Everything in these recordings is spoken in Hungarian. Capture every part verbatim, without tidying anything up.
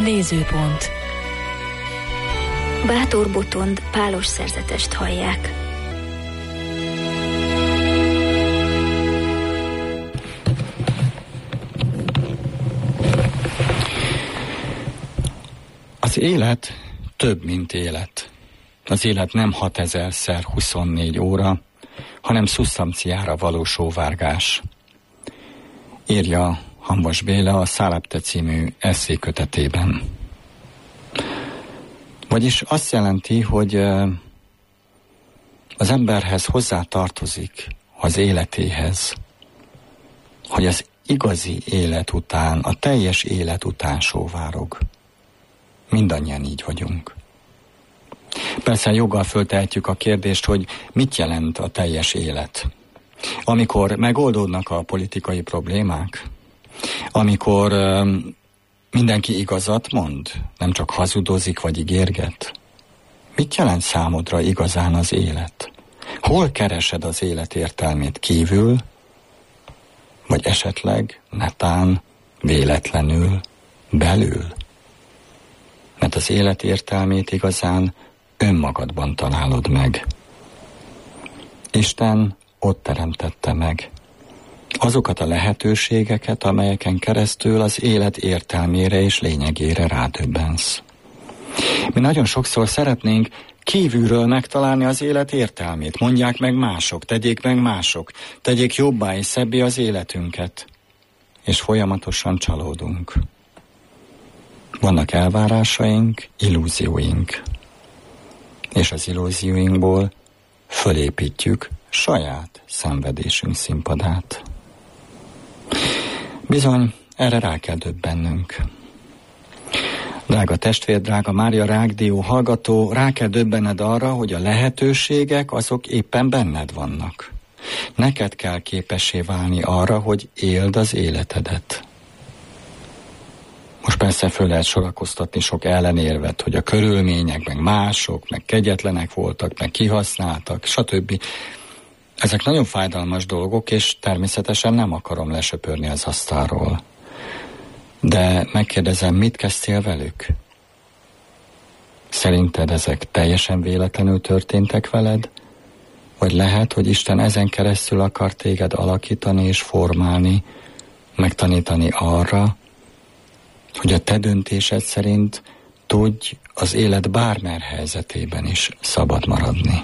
Nézőpont. Bátor Botond pálos szerzetest hallják. Az élet több, mint élet. Az élet nem hatezerszer huszonnégy óra, hanem szusztamciára való sóvárgás. Írja Hamvas Béla a Szállapte című esszékötetében. Vagyis azt jelenti, hogy az emberhez hozzá tartozik, az életéhez, hogy az igazi élet után, a teljes élet után sóvárog. Mindannyian így vagyunk. Persze joggal föltehetjük a kérdést, hogy mit jelent a teljes élet. Amikor megoldódnak a politikai problémák, amikor uh, mindenki igazat mond, nem csak hazudozik vagy ígérget. Mit jelent számodra igazán az élet? Hol keresed az élet értelmét, kívül, vagy esetleg, netán, véletlenül, belül? Mert az élet értelmét igazán önmagadban találod meg. Isten ott teremtette meg azokat a lehetőségeket, amelyeken keresztül az élet értelmére és lényegére rádöbbensz. Mi nagyon sokszor szeretnénk kívülről megtalálni az élet értelmét. Mondják meg mások, tegyék meg mások, tegyék jobbá és szebbé az életünket. És folyamatosan csalódunk. Vannak elvárásaink, illúzióink. És az illúzióinkból fölépítjük saját szenvedésünk színpadát. Bizony, erre rá kell döbbennünk. Drága testvér, drága Mária Rádió hallgató, rá kell döbbenned arra, hogy a lehetőségek azok éppen benned vannak. Neked kell képessé válni arra, hogy éld az életedet. Most persze föl lehet sorakoztatni sok ellenérvet, hogy a körülmények, meg mások, meg kegyetlenek voltak, meg kihasználtak, stb. Ezek nagyon fájdalmas dolgok, és természetesen nem akarom lesöpörni az asztalról. De megkérdezem, mit kezdtél velük? Szerinted ezek teljesen véletlenül történtek veled? Vagy lehet, hogy Isten ezen keresztül akar téged alakítani és formálni, megtanítani arra, hogy a te döntésed szerint tudj az élet bármely helyzetében is szabad maradni.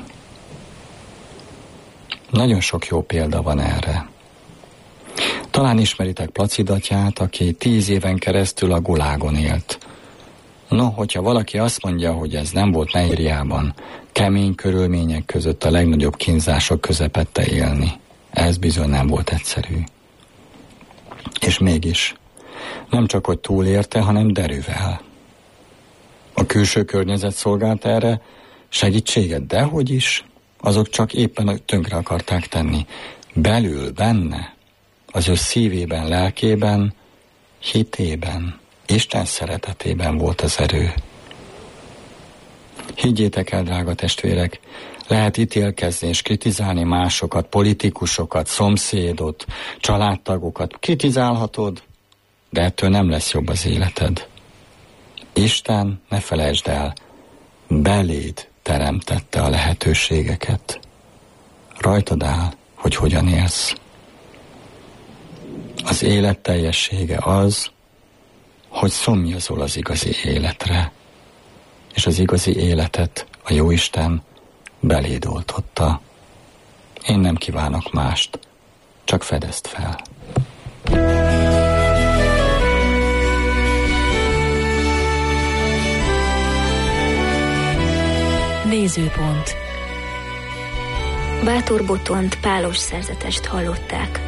Nagyon sok jó példa van erre. Talán ismeritek Placid atyát, aki tíz éven keresztül a gulágon élt. No, hogyha valaki azt mondja, hogy ez nem volt Nigériában, kemény körülmények között a legnagyobb kínzások közepette élni, ez bizony nem volt egyszerű. És mégis, nem csak hogy túlélte, hanem derűvel. A külső környezet szolgált erre segítséget, dehogy is, azok csak éppen tönkre akarták tenni. Belül, benne, az ő szívében, lelkében, hitében, Isten szeretetében volt az erő. Higgyétek el, drága testvérek, lehet ítélkezni és kritizálni másokat, politikusokat, szomszédot, családtagokat. Kritizálhatod, de ettől nem lesz jobb az életed. Isten, ne felejtsd el, beléd teremtette a lehetőségeket. Rajtad áll, hogy hogyan élsz. Az élet teljessége az, hogy szomjazol az igazi életre, és az igazi életet a Jóisten beléd oltotta. Én nem kívánok mást, csak fedezd fel. Nézőpont. Bátor Botond pálos szerzetest hallották.